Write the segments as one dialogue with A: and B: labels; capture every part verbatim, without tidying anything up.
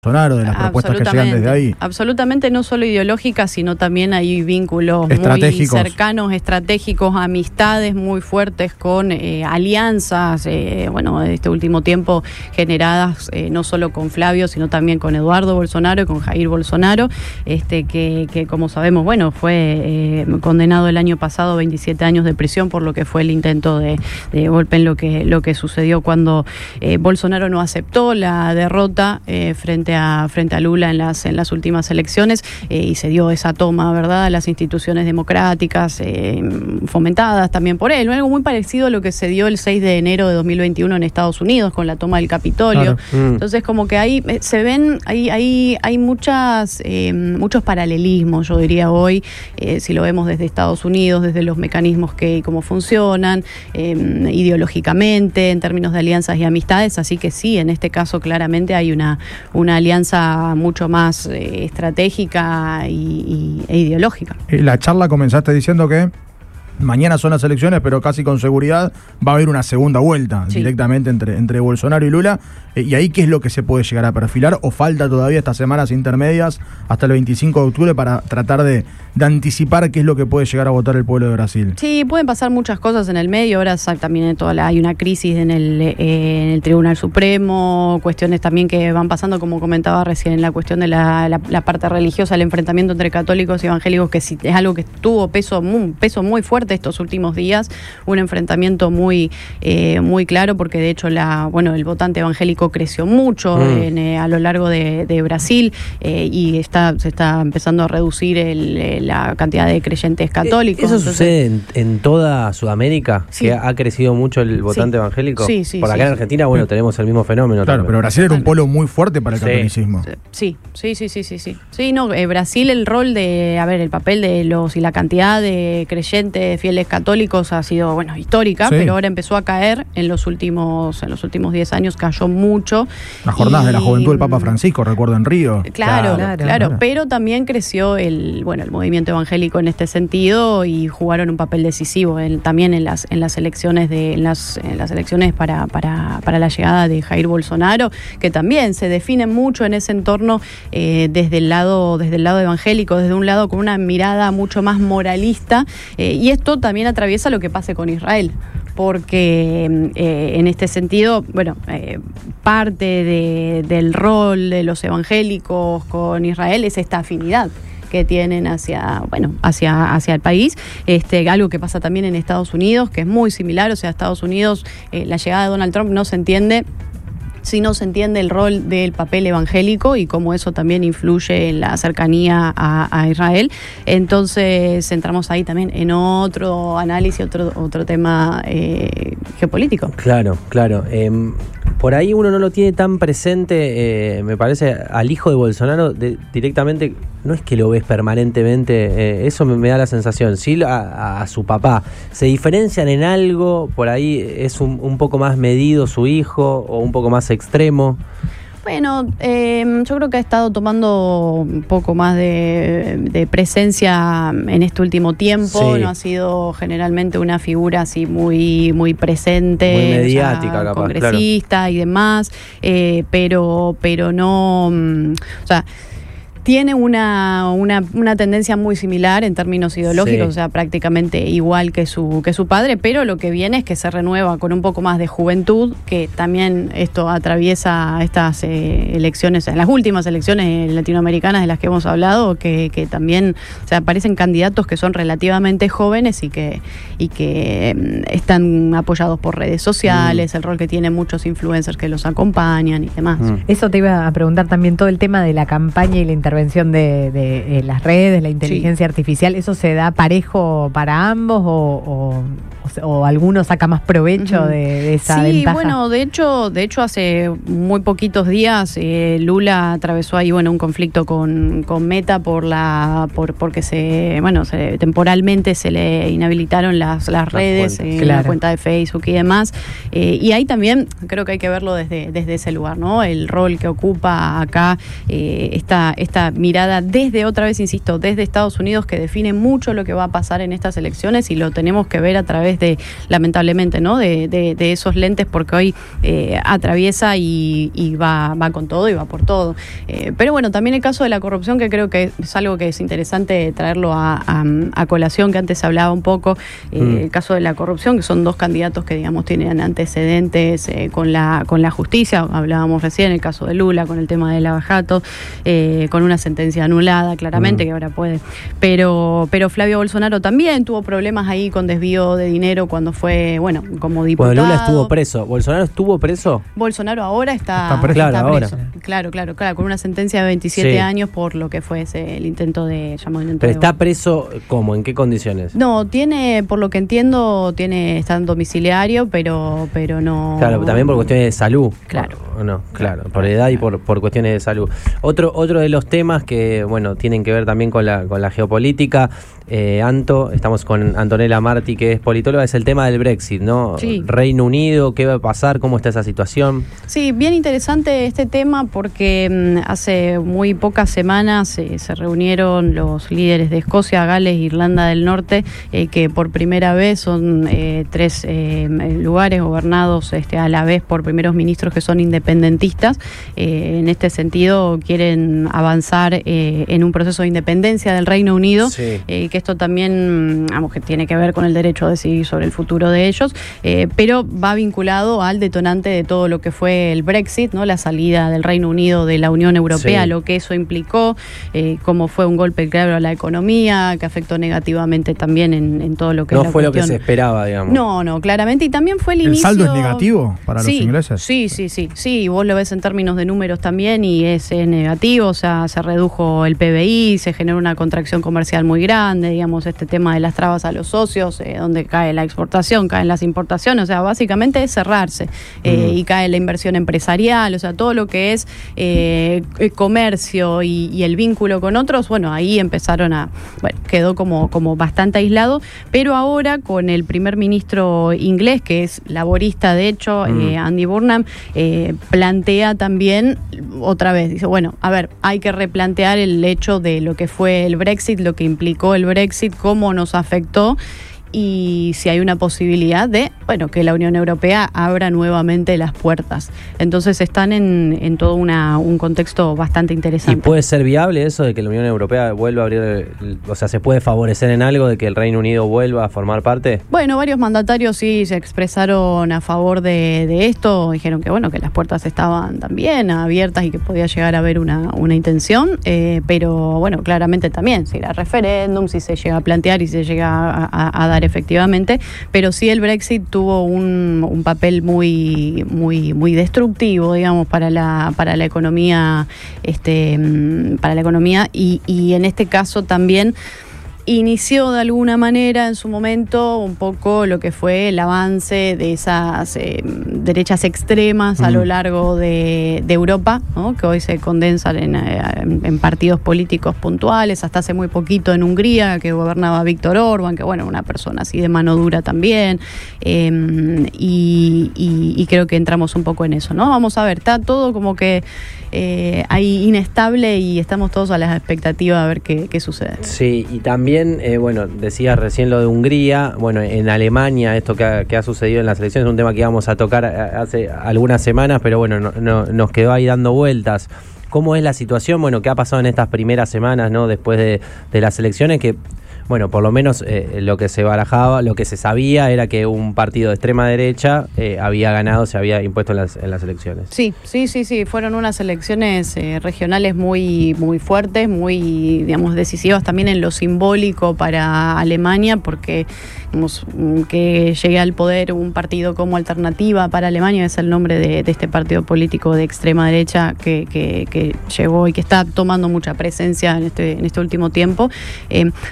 A: Bolsonaro, de las propuestas que llegan desde ahí.
B: Absolutamente, no solo ideológicas, sino también hay vínculos muy cercanos, estratégicos, amistades muy fuertes con eh, alianzas, eh, bueno, este último tiempo generadas eh, no solo con Flavio, sino también con Eduardo Bolsonaro y con Jair Bolsonaro, este que, que como sabemos, bueno, fue eh, condenado el año pasado a veintisiete años de prisión por lo que fue el intento de, de golpe en lo que, lo que sucedió cuando eh, Bolsonaro no aceptó la derrota eh, frente A, frente a Lula en las, en las últimas elecciones eh, y se dio esa toma, ¿verdad?, a las instituciones democráticas eh, fomentadas también por él, algo muy parecido a lo que se dio el seis de enero de dos mil veintiuno en Estados Unidos con la toma del Capitolio. Claro. Mm. Entonces como que ahí se ven, hay, hay, hay muchas, eh, muchos paralelismos, yo diría hoy, eh, si lo vemos desde Estados Unidos, desde los mecanismos que y cómo funcionan, eh, ideológicamente, en términos de alianzas y amistades, así que sí, en este caso claramente hay una, una alianza mucho más eh, estratégica y, y, e ideológica.
A: La charla comenzaste diciendo que mañana son las elecciones, pero casi con seguridad va a haber una segunda vuelta, sí, directamente entre, entre Bolsonaro y Lula. Eh, ¿Y ahí qué es lo que se puede llegar a perfilar? ¿O falta todavía estas semanas intermedias hasta el veinticinco de octubre para tratar de, de anticipar qué es lo que puede llegar a votar el pueblo de Brasil?
B: Sí, pueden pasar muchas cosas en el medio. Ahora también en toda la, hay una crisis en el, eh, en el Tribunal Supremo, cuestiones también que van pasando, como comentaba recién, en la cuestión de la, la, la parte religiosa, el enfrentamiento entre católicos y evangélicos, que sí, es algo que tuvo peso, muy, peso muy fuerte estos últimos días, un enfrentamiento muy eh, muy claro, porque de hecho la bueno el votante evangélico creció mucho mm. en, eh, a lo largo de, de Brasil eh, y está se está empezando a reducir el, la cantidad de creyentes católicos.
C: ¿Eso
B: Entonces,
C: sucede en, en toda Sudamérica?
B: Sí.
C: ¿Que ha crecido mucho el votante sí. evangélico?
B: Sí, sí.
C: Por acá
B: sí,
C: en
B: sí.
C: Argentina, bueno, tenemos el mismo fenómeno.
A: Claro,
C: también.
A: pero Brasil era un polo muy fuerte para el sí. catolicismo.
B: Sí, sí, sí, sí, sí, sí. Sí, no, eh, Brasil, el rol de, a ver, el papel de los y la cantidad de creyentes fieles católicos ha sido, bueno, histórica, sí. pero ahora empezó a caer en los últimos en los últimos diez años, cayó mucho.
A: Las jornadas
B: y,
A: de la juventud del Papa Francisco, recuerdo, en Río.
B: Claro, claro, claro, claro, pero también creció el, bueno, el movimiento evangélico en este sentido y jugaron un papel decisivo en, también en las en las elecciones de en las en las elecciones para para para la llegada de Jair Bolsonaro, que también se define mucho en ese entorno eh, desde el lado desde el lado evangélico, desde un lado con una mirada mucho más moralista eh, y esto también atraviesa lo que pase con Israel, porque eh, en este sentido, bueno, eh, parte de, del rol de los evangélicos con Israel es esta afinidad que tienen hacia, bueno, hacia, hacia el país, este, algo que pasa también en Estados Unidos, que es muy similar, o sea, Estados Unidos, eh, la llegada de Donald Trump no se entiende si no se entiende el rol del papel evangélico y cómo eso también influye en la cercanía a, a Israel. Entonces entramos ahí también en otro análisis, otro, otro tema eh, geopolítico.
C: Claro, claro. Eh, por ahí uno no lo tiene tan presente, eh, me parece, al hijo de Bolsonaro de, directamente, no es que lo ves permanentemente, eh, eso me, me da la sensación, sí a, a su papá. ¿Se diferencian en algo? ¿Por ahí es un, un poco más medido su hijo o un poco más extremo?
B: Bueno, eh, yo creo que ha estado tomando un poco más de, de presencia en este último tiempo, sí. no ha sido generalmente una figura así muy muy presente,
C: muy mediática,
B: o sea,
C: capaz,
B: congresista claro. y demás, eh, pero pero no, o sea, tiene una, una, una tendencia muy similar en términos ideológicos, sí. o sea, prácticamente igual que su, que su padre, pero lo que viene es que se renueva con un poco más de juventud, que también esto atraviesa estas eh, elecciones, las últimas elecciones latinoamericanas de las que hemos hablado, que, que también, o sea, aparecen candidatos que son relativamente jóvenes y que, y que están apoyados por redes sociales, mm. el rol que tienen muchos influencers que los acompañan y demás. Mm.
D: Eso te iba a preguntar también, todo el tema de la campaña y la intervención intervención de, de, de las redes, la inteligencia sí. artificial, ¿eso se da parejo para ambos o, o, o alguno saca más provecho uh-huh. de, de esa
B: sí,
D: ventaja?
B: Sí, bueno, de hecho, de hecho hace muy poquitos días eh, Lula atravesó ahí bueno un conflicto con, con Meta por la por porque se bueno se, temporalmente se le inhabilitaron las, las redes, eh, claro. la cuenta de Facebook y demás, eh, y ahí también creo que hay que verlo desde, desde ese lugar, ¿no? El rol que ocupa acá eh, esta, esta esta mirada desde, otra vez insisto, desde Estados Unidos, que define mucho lo que va a pasar en estas elecciones y lo tenemos que ver a través de, lamentablemente, ¿no? de, de, de esos lentes, porque hoy eh, atraviesa y, y va, va con todo y va por todo. Eh, pero bueno, también el caso de la corrupción, que creo que es algo que es interesante traerlo a, a, a colación, que antes se hablaba un poco, eh, mm. el caso de la corrupción, que son dos candidatos que, digamos, tienen antecedentes eh, con la con la justicia. Hablábamos recién el caso de Lula con el tema de Lava Jato, eh, con una sentencia anulada claramente, mm. que ahora puede, pero pero Flavio Bolsonaro también tuvo problemas ahí con desvío de dinero cuando fue, bueno, como diputado.
C: Bueno, Lula estuvo preso. ¿Bolsonaro estuvo preso?
B: Bolsonaro ahora está,
A: está preso.
B: Está
C: claro,
B: preso.
C: Ahora.
B: Claro, claro, claro, con una sentencia de veintisiete sí. años por lo que fue ese, el intento de llamado intento
C: ¿Pero
B: de
C: está preso cómo? ¿En qué condiciones?
B: No, tiene, por lo que entiendo, tiene está en domiciliario, pero pero no.
C: Claro, también por cuestiones de salud.
B: Claro.
C: O no, claro, por edad y por, por cuestiones de salud. Otro otro de los temas que, bueno, tienen que ver también con la con la geopolítica, eh, Anto, estamos con Antonella Marti, que es politóloga, es el tema del Brexit, ¿no?
B: Sí.
C: Reino Unido, ¿qué va a pasar? ¿Cómo está esa situación?
B: Sí, bien interesante este tema porque mmm, hace muy pocas semanas eh, se reunieron los líderes de Escocia, Gales e Irlanda del Norte, eh, que por primera vez son eh, tres eh, lugares gobernados este, a la vez por primeros ministros que son independentistas. Eh, en este sentido quieren avanzar eh, en un proceso de independencia del Reino Unido, sí. eh, que esto también, vamos, que tiene que ver con el derecho a decidir sobre el futuro de ellos, eh, pero va vinculado al detonante de todo lo que fue el Brexit, ¿no? La salida del Reino Unido de la Unión Europea, sí. lo que eso implicó, eh, cómo fue un golpe claro a la economía, que afectó negativamente también en, en todo lo que
C: no
B: es la
C: fue
B: cuestión.
C: Lo que se esperaba, digamos.
B: No, no, claramente, y también fue el,
A: ¿El
B: inicio...
A: ¿El saldo es negativo para
B: sí,
A: los ingleses?
B: Sí, sí, sí, sí, vos lo ves en términos de números también y es eh, negativo, o sea, se redujo el P B I, se generó una contracción comercial muy grande, digamos, este tema de las trabas a los socios, eh, donde cae la exportación, caen las importaciones, o sea, básicamente es cerrarse, eh, mm. y cae la inversión empresarial, o sea, todo lo que es eh, el comercio y, y el vínculo con otros, bueno, ahí empezaron a, bueno, quedó como, como bastante aislado, pero ahora con el primer ministro inglés, que es laborista de hecho, mm. eh, Andy Burnham, eh, plantea también, otra vez, dice, bueno, a ver, hay que replantear el hecho de lo que fue el Brexit, lo que implicó el Brexit, cómo nos afectó y si hay una posibilidad de, bueno, que la Unión Europea abra nuevamente las puertas. Entonces están en, en todo una, un contexto bastante interesante.
C: ¿Y puede ser viable eso de que la Unión Europea vuelva a abrir, o sea, se puede favorecer en algo de que el Reino Unido vuelva a formar parte?
B: Bueno, varios mandatarios sí se expresaron a favor de, de esto, dijeron que bueno, que las puertas estaban también abiertas y que podía llegar a haber una, una intención, eh, pero bueno, claramente también, si era referéndum, si se llega a plantear y se llega a, a, a dar efectivamente, pero sí el Brexit tuvo un, un papel muy, muy, muy destructivo, digamos, para la, para la economía, este, para la economía y, y en este caso también inició de alguna manera en su momento un poco lo que fue el avance de esas eh, derechas extremas mm. a lo largo de, de Europa, ¿no? Que hoy se condensan en, en, en partidos políticos puntuales, hasta hace muy poquito en Hungría, que gobernaba Víctor Orbán, que bueno, una persona así de mano dura también, eh, y, y, y creo que entramos un poco en eso, ¿no? Vamos a ver, está todo como que eh, ahí inestable y estamos todos a la expectativa a ver qué, qué sucede.
C: Sí, y también, eh, bueno, decías recién lo de Hungría, bueno, en Alemania, esto que ha, que ha sucedido en las elecciones, es un tema que íbamos a tocar hace algunas semanas, pero bueno, no, no, nos quedó ahí dando vueltas. ¿Cómo es la situación? Bueno, ¿qué ha pasado en estas primeras semanas, ¿no? Después de, de las elecciones, que bueno, por lo menos eh, lo que se barajaba, lo que se sabía era que un partido de extrema derecha eh, había ganado, se había impuesto en las, en las elecciones.
B: Sí, sí, sí, sí, fueron unas elecciones eh, regionales muy, muy fuertes, muy, digamos, decisivas también en lo simbólico para Alemania, porque digamos, que llegue al poder un partido como Alternativa para Alemania, es el nombre de, de este partido político de extrema derecha que, que, que llegó y que está tomando mucha presencia en este, en este último tiempo. Eh, también un partido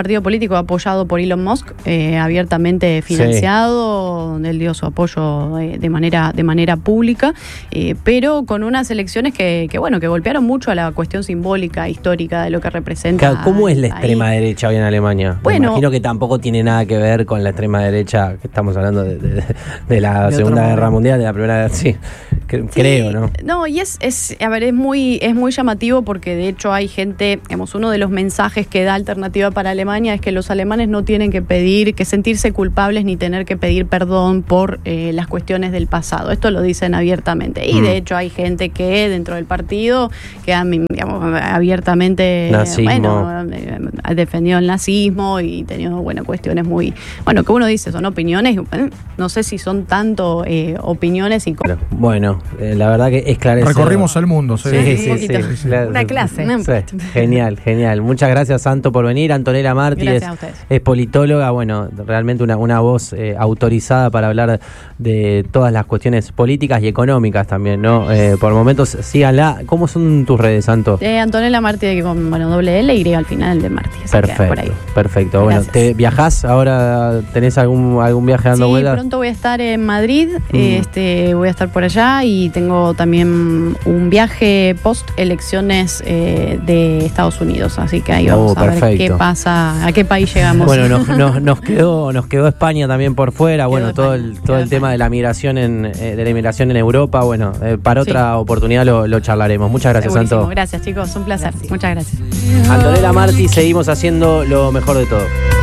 B: partido político apoyado por Elon Musk, eh, abiertamente financiado, sí. donde él dio su apoyo eh, de manera de manera pública, eh, pero con unas elecciones que, que, bueno, que golpearon mucho a la cuestión simbólica, histórica de lo que representa.
C: ¿Cómo es la extrema ahí. derecha hoy en Alemania?
B: Bueno,
C: me imagino que tampoco tiene nada que ver con la extrema derecha, que estamos hablando de, de, de la de Segunda Guerra Mundial, de la Primera Guerra, sí, sí, creo, ¿no?
B: No, y es, es, a ver, es muy, es muy llamativo porque de hecho hay gente, digamos, uno de los mensajes que da Alternativa para Alemania es que los alemanes no tienen que pedir, que sentirse culpables ni tener que pedir perdón por eh, las cuestiones del pasado. Esto lo dicen abiertamente. Y mm. de hecho hay gente que dentro del partido que ha, digamos, abiertamente
C: nazismo.
B: bueno, ha defendido el nazismo y tenido, bueno, cuestiones muy, bueno, que uno dice, son opiniones, no sé si son tanto eh, opiniones y
C: bueno, eh, la verdad que esclarecer.
A: Recorrimos el mundo, sí.
C: Sí, sí, sí, sí, sí.
D: Una clase.
C: Sí. Genial, genial. Muchas gracias, Santo, por venir. Antonella Martí es, es politóloga, bueno, realmente una, una voz eh, autorizada para hablar de todas las cuestiones políticas y económicas también, ¿no? Eh, por momentos, síganla. ¿Cómo son tus redes, Santo?
B: Eh, Antonella Martí, con, bueno, doble L y al final de Martí.
C: Perfecto,
B: por ahí.
C: perfecto.
B: Gracias.
C: Bueno, ¿te viajás? ¿Ahora tenés algún, algún viaje dando
B: sí,
C: vueltas?
B: Sí, pronto voy a estar en Madrid, mm. este, voy a estar por allá y tengo también un viaje post elecciones eh, de Estados Unidos, así que ahí vamos oh, a perfecto. ver qué pasa, a qué país llegamos.
C: Bueno, nos, nos, nos quedó nos quedó España también por fuera, quedó bueno, todo España, el todo el España. tema de la migración en eh, de la inmigración en Europa, bueno, eh, para otra sí. oportunidad lo, lo charlaremos. Muchas gracias, Santo.
B: Gracias, chicos, un placer. Gracias. Muchas gracias.
C: Antonella Martí, seguimos haciendo lo mejor de todo.